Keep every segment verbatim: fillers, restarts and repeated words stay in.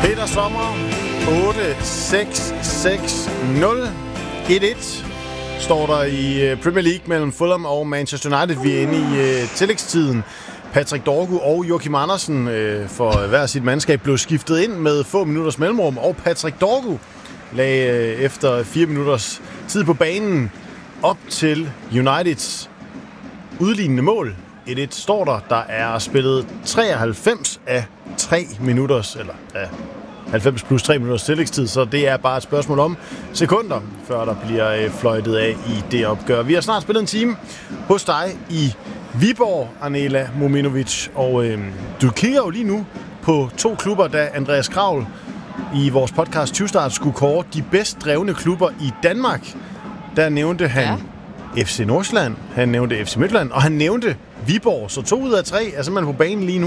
Peter Sommer, otte seks seks nul. et et står der i Premier League mellem Fulham og Manchester United. Vi er inde i uh, tillægstiden. Patrick Dorgu og Joachim Andersen uh, for hver sit mandskab blev skiftet ind med få minutters mellemrum, og Patrick Dorgu lagde uh, efter fire minutters tid på banen op til Uniteds udlignende mål. et et står der. Der er spillet treoghalvfems af tre minutters, eller af halvfems plus tre minutters tillægstid, så det er bare et spørgsmål om sekunder, før der bliver fløjtet af i det opgør. Vi har snart spillet en time hos dig i Viborg, Arnela Mominovic, og øh, du kigger jo lige nu på to klubber, da Andreas Kravl i vores podcast tyve Start skulle kåre de bedst drevne klubber i Danmark. Der nævnte han ja. F C Nordsjælland, han nævnte F C Midtjylland, og han nævnte Viborg, så to ud af tre er simpelthen på banen lige nu.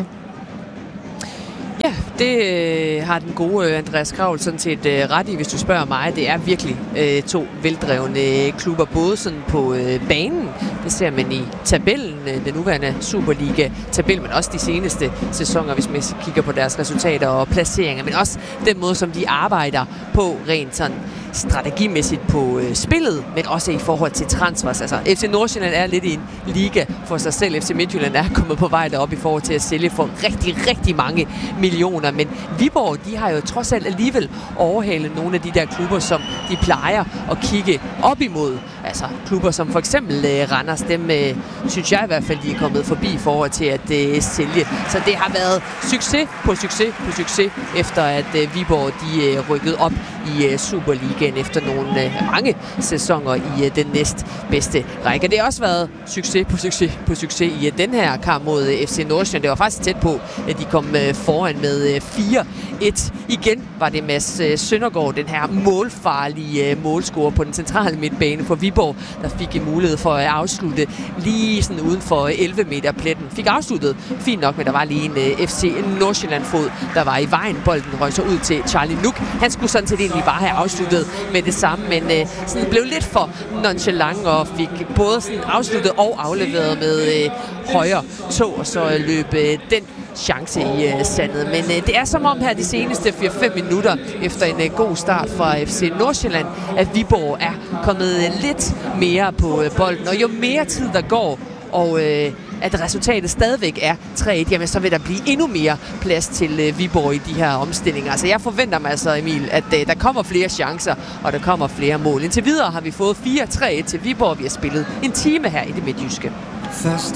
Ja, det øh, har den gode Andreas Kravl sådan set øh, ret i, hvis du spørger mig. Det er virkelig øh, to veldrevne klubber, både sådan på øh, banen, det ser man i tabellen, øh, den nuværende Superliga-tabel, men også de seneste sæsoner, hvis man kigger på deres resultater og placeringer, men også den måde, som de arbejder på rent sådan strategimæssigt på øh, spillet, men også i forhold til transfers. Altså, F C Nordsjælland er lidt i en liga for sig selv. F C Midtjylland er kommet på vej derop i forhold til at sælge for rigtig, rigtig mange millioner. Men Viborg, de har jo trods alt alligevel overhalet nogle af de der klubber, som de plejer at kigge op imod. Altså, klubber som for eksempel øh, Randers, dem øh, synes jeg i hvert fald, de er kommet forbi i forhold til at øh, sælge. Så det har været succes på succes på succes, efter at øh, Viborg, de øh, rykkede op i øh, Superligaen efter nogle øh, mange sæsoner i øh, den næst bedste række. Det har også været succes på succes på succes i øh, den her kamp mod øh, F C Nordsjælland. Det var faktisk tæt på, at de kom øh, foran med øh, fire et. Igen var det Mads øh, Søndergaard, den her målfarlige øh, målscorer på den centrale midtbane for Viborg, der fik en mulighed for at afslutte lige sådan uden for elleve meter pletten. Fik afsluttet fint nok, men der var lige en øh, F C Nordsjælland-fod, der var i vejen. Bolden røg så ud til Charlie Nuk. Han skulle sådan set egentlig bare have afsluttet med det samme, men øh, sådan blev lidt for nonchalant og fik både sådan afsluttet og afleveret med øh, højre tog, og så øh, løb øh, den chance i øh, sandet. Men øh, det er som om her de seneste fire fem minutter efter en øh, god start fra F C Nordsjælland, at Viborg er kommet øh, lidt mere på øh, bolden, og jo mere tid der går, og øh, at resultatet stadigvæk er tre et, jamen så vil der blive endnu mere plads til øh, Viborg i de her omstillinger. Altså jeg forventer mig altså, Emil, at øh, der kommer flere chancer, og der kommer flere mål. Indtil videre har vi fået fire tre et til Viborg. Vi har spillet en time her i det midtjyske. Først